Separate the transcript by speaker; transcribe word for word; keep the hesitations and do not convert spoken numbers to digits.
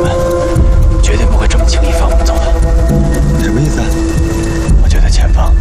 Speaker 1: 们绝对不会这么轻易放我们走的。
Speaker 2: 什么意思啊？
Speaker 1: 我就在前方